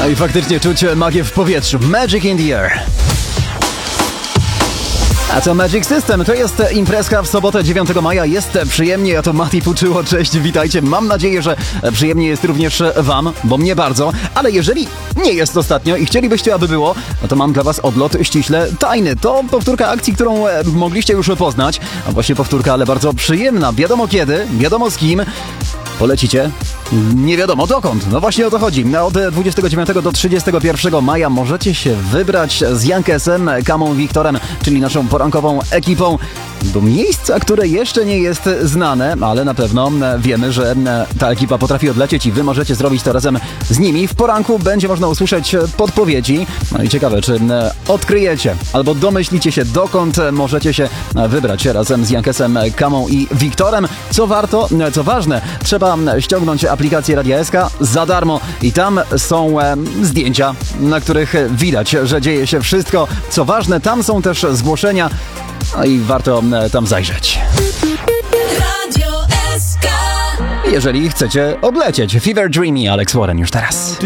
No i faktycznie czuć magię w powietrzu. Magic in the air. A co Magic System? To jest imprezka w sobotę 9 maja. Jest przyjemnie, ja to Mati Puczyło. Cześć, witajcie. Mam nadzieję, że przyjemnie jest również wam, bo mnie bardzo. Ale jeżeli nie jest ostatnio i chcielibyście, aby było, no to mam dla was odlot ściśle tajny. To powtórka akcji, którą mogliście już poznać. A właśnie powtórka, ale bardzo przyjemna. Wiadomo kiedy, wiadomo z kim. Polecicie? Nie wiadomo dokąd. No właśnie o to chodzi. Od 29 do 31 maja możecie się wybrać z Jankesem, Kamą, Wiktorem, czyli naszą porankową ekipą, do miejsca, które jeszcze nie jest znane, ale na pewno wiemy, że ta ekipa potrafi odlecieć i wy możecie zrobić to razem z nimi. W poranku będzie można usłyszeć podpowiedzi. No i ciekawe, czy odkryjecie albo domyślicie się, dokąd możecie się wybrać razem z Jankesem, Kamą i Wiktorem. Co warto, co ważne, trzeba ściągnąć aplikację Radia SK za darmo i tam są zdjęcia, na których widać, że dzieje się wszystko. Co ważne, tam są też zgłoszenia, no i warto tam zajrzeć. Radio SK. Jeżeli chcecie odlecieć. Fever Dreamy, Alex Warren już teraz.